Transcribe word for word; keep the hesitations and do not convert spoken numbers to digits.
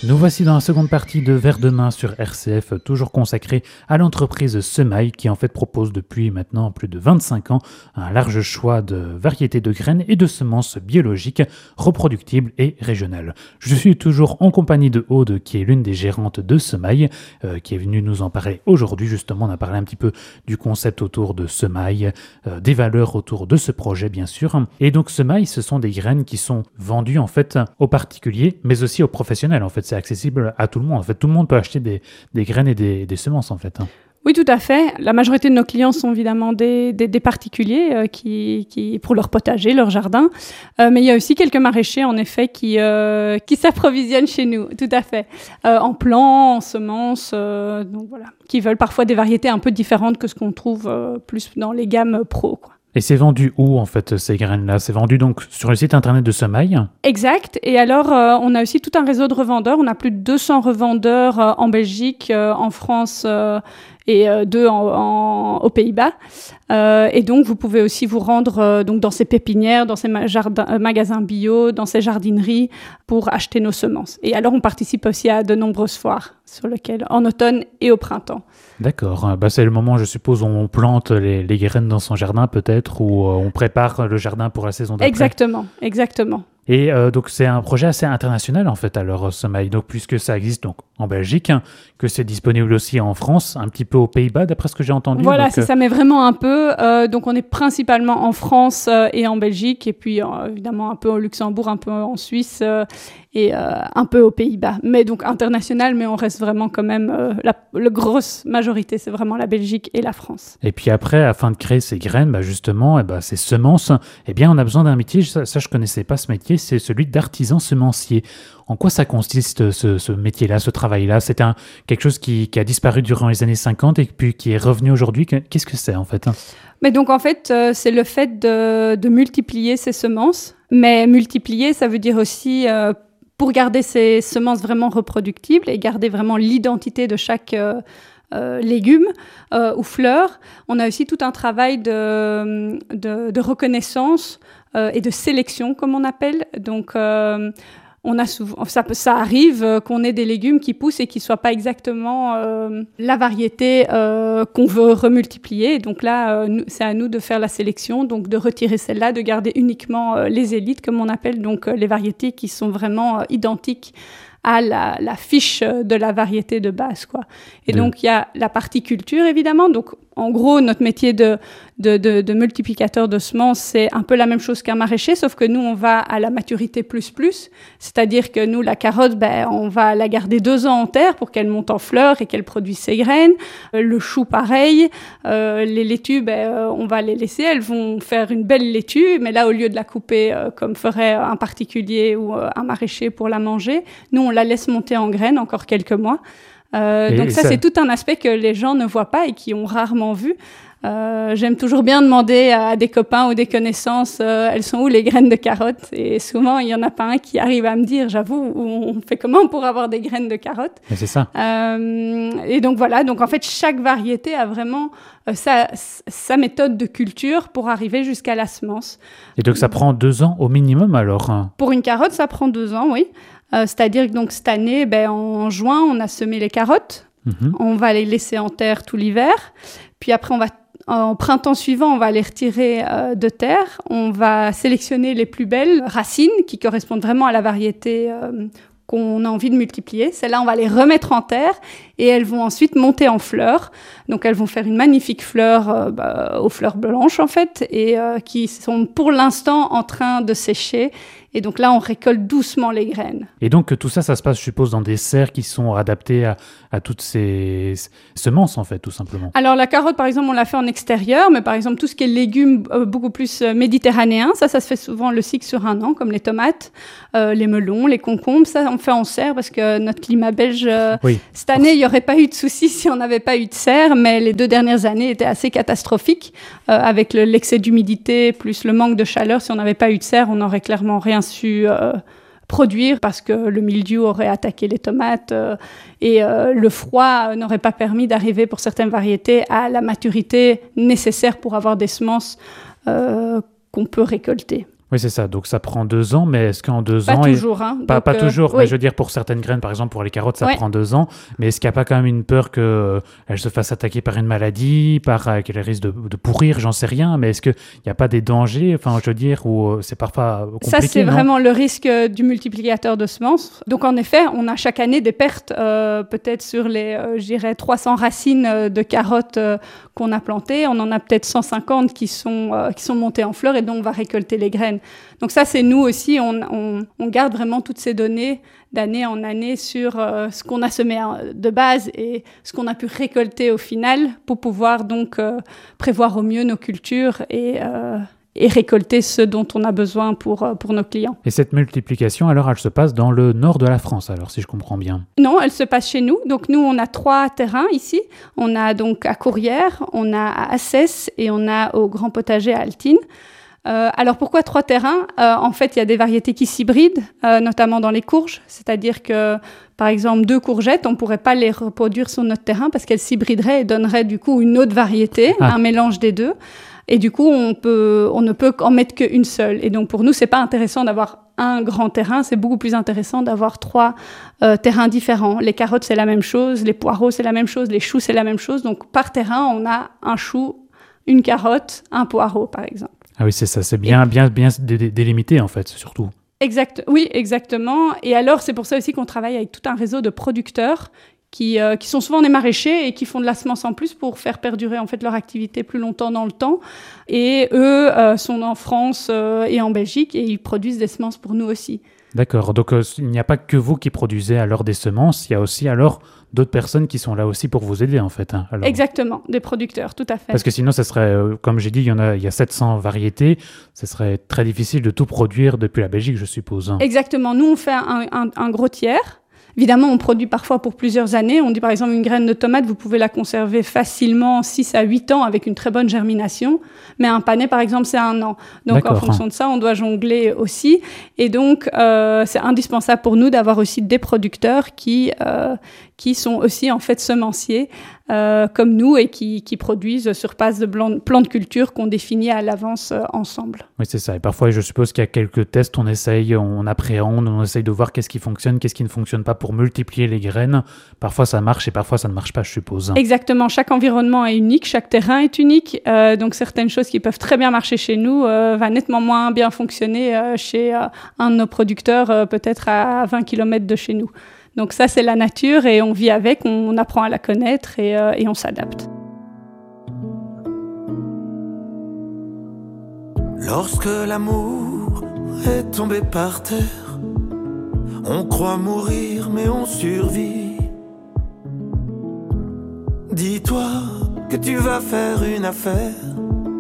Nous voici dans la seconde partie de Vers de main sur R C F, toujours consacrée à l'entreprise Semaille qui en fait propose depuis maintenant plus de vingt-cinq ans un large choix de variétés de graines et de semences biologiques, reproductibles et régionales. Je suis toujours en compagnie de Aude qui est l'une des gérantes de Semaille, euh, qui est venue nous en parler aujourd'hui. Justement, on a parlé un petit peu du concept autour de Semaille, euh, des valeurs autour de ce projet bien sûr. Et donc Semaille, ce sont des graines qui sont vendues en fait aux particuliers mais aussi aux professionnels en fait. C'est accessible à tout le monde. En fait, tout le monde peut acheter des, des graines et des, des semences, en fait. Oui, tout à fait. La majorité de nos clients sont évidemment des, des, des particuliers euh, qui, qui, pour leur potager, leur jardin. Euh, mais il y a aussi quelques maraîchers, en effet, qui, euh, qui s'approvisionnent chez nous, tout à fait. Euh, en plants, en semences, euh, donc voilà, qui veulent parfois des variétés un peu différentes que ce qu'on trouve euh, plus dans les gammes pro, quoi. Et c'est vendu où, en fait, ces graines-là ? C'est vendu donc sur le site internet de Semaille ? Exact. Et alors, euh, on a aussi tout un réseau de revendeurs. On a plus de deux cents revendeurs euh, en Belgique, euh, en France euh, et euh, deux en, en, aux Pays-Bas. Euh, et donc, vous pouvez aussi vous rendre euh, donc dans ces pépinières, dans ces ma- jardins, euh, magasins bio, dans ces jardineries pour acheter nos semences. Et alors, on participe aussi à de nombreuses foires sur lesquelles, en automne et au printemps. D'accord. Bah, c'est le moment, je suppose, où on plante les, les graines dans son jardin, peut-être, ou euh, on prépare le jardin pour la saison d'après. Exactement, exactement. Et euh, donc, c'est un projet assez international, en fait, alors, Semaille. Donc, puisque ça existe donc en Belgique, hein, que c'est disponible aussi en France, un petit peu aux Pays-Bas, d'après ce que j'ai entendu. Voilà, donc, c'est euh... ça, mais vraiment un peu. Euh, donc, on est principalement en France euh, et en Belgique, et puis, euh, évidemment, un peu au Luxembourg, un peu en Suisse, euh, et euh, un peu aux Pays-Bas. Mais donc, international, mais on reste vraiment quand même... Euh, la, la grosse majorité, c'est vraiment la Belgique et la France. Et puis après, afin de créer ces graines, bah justement, eh bah, ces semences, eh bien, on a besoin d'un métier, ça, ça je ne connaissais pas ce métier, c'est celui d'artisan semencier. En quoi ça consiste, ce, ce métier-là, ce travail-là ? C'est un, quelque chose qui, qui a disparu durant les années cinquante et puis qui est revenu aujourd'hui. Qu'est-ce que c'est, en fait ? Mais donc, en fait, euh, c'est le fait de, de multiplier ces semences. Mais multiplier, ça veut dire aussi... Euh, pour garder ces semences vraiment reproductibles et garder vraiment l'identité de chaque euh, euh, légume euh, ou fleur, on a aussi tout un travail de, de, de reconnaissance euh, et de sélection, comme on appelle. Donc, euh, on a souvent, ça, ça arrive euh, qu'on ait des légumes qui poussent et qui ne soient pas exactement euh, la variété euh, qu'on veut remultiplier. Donc là, euh, nous, c'est à nous de faire la sélection, donc de retirer celle-là, de garder uniquement euh, les élites, comme on appelle, donc euh, les variétés qui sont vraiment euh, identiques à la, la fiche de la variété de base, quoi. Et de... donc, il y a la partie culture, évidemment. Donc, en gros, notre métier de, de, de, de multiplicateur de semences, c'est un peu la même chose qu'un maraîcher, sauf que nous, on va à la maturité plus plus. C'est-à-dire que nous, la carotte, ben, on va la garder deux ans en terre pour qu'elle monte en fleurs et qu'elle produise ses graines. Euh, le chou, pareil. Euh, les laitues, ben, euh, on va les laisser. Elles vont faire une belle laitue, mais là, au lieu de la couper euh, comme ferait un particulier ou euh, un maraîcher pour la manger, nous, on la laisse monter en graines encore quelques mois. Euh, donc ça, ça, c'est tout un aspect que les gens ne voient pas et qui ont rarement vu. Euh, j'aime toujours bien demander à des copains ou des connaissances, euh, elles sont où les graines de carottes ? Et souvent, il n'y en a pas un qui arrive à me dire, j'avoue, on fait comment pour avoir des graines de carottes ? Mais c'est ça. Euh, et donc voilà, donc en fait, chaque variété a vraiment euh, sa, sa méthode de culture pour arriver jusqu'à la semence. Et donc ça prend deux ans au minimum alors ? Pour une carotte, ça prend deux ans, oui. Euh, c'est-à-dire que donc, cette année, ben, en juin, on a semé les carottes. Mm-hmm. On va les laisser en terre tout l'hiver. Puis après, on va, en printemps suivant, on va les retirer euh, de terre. On va sélectionner les plus belles racines qui correspondent vraiment à la variété euh, qu'on a envie de multiplier. Celles-là, on va les remettre en terre et elles vont ensuite monter en fleurs. Donc, elles vont faire une magnifique fleur euh, bah, aux fleurs blanches, en fait, et euh, qui sont pour l'instant en train de sécher. Et donc là, on récolte doucement les graines. Et donc, tout ça, ça se passe, je suppose, dans des serres qui sont adaptées à, à toutes ces semences, en fait, tout simplement. Alors, la carotte, par exemple, on l'a fait en extérieur, mais par exemple, tout ce qui est légumes euh, beaucoup plus euh, méditerranéens, ça, ça se fait souvent le cycle sur un an, comme les tomates, euh, les melons, les concombres, ça, on fait en serre parce que notre climat belge, euh, oui. Cette année, il n'y aurait pas eu de souci si on n'avait pas eu de serre, mais les deux dernières années étaient assez catastrophiques, euh, avec le, l'excès d'humidité plus le manque de chaleur. Si on n'avait pas eu de serre, on n'aurait clairement rien su euh, produire parce que le mildiou aurait attaqué les tomates euh, et euh, le froid n'aurait pas permis d'arriver pour certaines variétés à la maturité nécessaire pour avoir des semences euh, qu'on peut récolter. Oui, c'est ça. Donc, ça prend deux ans, mais est-ce qu'en deux pas ans... Toujours, hein. Pas, Donc, pas euh, toujours, oui. mais je veux dire, pour certaines graines, par exemple, pour les carottes, ça Ouais. prend deux ans. Mais est-ce qu'il n'y a pas quand même une peur qu'elles euh, se fassent attaquer par une maladie, par, euh, qu'elles risquent de, de pourrir, j'en sais rien. Mais est-ce qu'il n'y a pas des dangers, enfin, je veux dire, où euh, c'est parfois compliqué, Ça, c'est non vraiment le risque euh, du multiplicateur de semences. Donc, en effet, on a chaque année des pertes, euh, peut-être sur les, euh, je dirais, trois cents racines euh, de carottes euh, qu'on a plantées. On en a peut-être cent cinquante qui sont, euh, qui sont montées en fleurs et dont on va récolter les graines. Donc ça, c'est nous aussi, on, on, on garde vraiment toutes ces données d'année en année sur euh, ce qu'on a semé de base et ce qu'on a pu récolter au final pour pouvoir donc euh, prévoir au mieux nos cultures et, euh, et récolter ce dont on a besoin pour, euh, pour nos clients. Et cette multiplication, alors, elle se passe dans le nord de la France, alors, si je comprends bien. Non, elle se passe chez nous. Donc nous, on a trois terrains ici. On a donc à Courrières, on a à Assès et on a au Grand Potager à Altine. Euh, alors pourquoi trois terrains ? euh, En fait, il y a des variétés qui s'hybrident, euh, notamment dans les courges. C'est-à-dire que, par exemple, deux courgettes, on ne pourrait pas les reproduire sur notre terrain parce qu'elles s'hybrideraient et donneraient du coup une autre variété, ah. un mélange des deux. Et du coup, on, peut, on ne peut en mettre qu'une seule. Et donc pour nous, ce n'est pas intéressant d'avoir un grand terrain, c'est beaucoup plus intéressant d'avoir trois euh, terrains différents. Les carottes, c'est la même chose, les poireaux, c'est la même chose, les choux, c'est la même chose. Donc par terrain, on a un chou, une carotte, un poireau, par exemple. Ah oui, c'est ça, c'est bien, bien, bien dé- délimité en fait, surtout. Exact, oui, exactement. Et alors, c'est pour ça aussi qu'on travaille avec tout un réseau de producteurs qui, euh, qui sont souvent des maraîchers et qui font de la semence en plus pour faire perdurer en fait leur activité plus longtemps dans le temps. Et eux euh, sont en France euh, et en Belgique et ils produisent des semences pour nous aussi. D'accord, donc euh, il n'y a pas que vous qui produisez alors des semences, il y a aussi alors d'autres personnes qui sont là aussi pour vous aider en fait. Hein, alors. Exactement, des producteurs, tout à fait. Parce que sinon, ça serait, euh, comme j'ai dit, il y en a, il y a sept cents variétés, ce serait très difficile de tout produire depuis la Belgique, je suppose. Hein. Exactement, nous on fait un, un, un gros tiers. Évidemment, on produit parfois pour plusieurs années. On dit par exemple une graine de tomate, vous pouvez la conserver facilement six à huit ans avec une très bonne germination. Mais un panais, par exemple, c'est un an. Donc D'accord. En fonction de ça, on doit jongler aussi. Et donc, euh, c'est indispensable pour nous d'avoir aussi des producteurs qui, euh, qui sont aussi en fait semenciers euh, comme nous et qui, qui produisent sur base de plans, plans de culture qu'on définit à l'avance euh, ensemble. Oui, c'est ça. Et parfois, je suppose qu'il y a quelques tests, on essaye, on appréhende, on essaye de voir qu'est-ce qui fonctionne, qu'est-ce qui ne fonctionne pas pour multiplier les graines. Parfois, ça marche et parfois, ça ne marche pas, je suppose. Exactement. Chaque environnement est unique, chaque terrain est unique. Euh, donc, certaines choses qui peuvent très bien marcher chez nous euh, va nettement moins bien fonctionner euh, chez euh, un de nos producteurs, euh, peut-être à vingt kilomètres de chez nous. Donc ça, c'est la nature et on vit avec, on apprend à la connaître et, euh, et on s'adapte. Lorsque l'amour est tombé par terre, on croit mourir mais on survit. Dis-toi que tu vas faire une affaire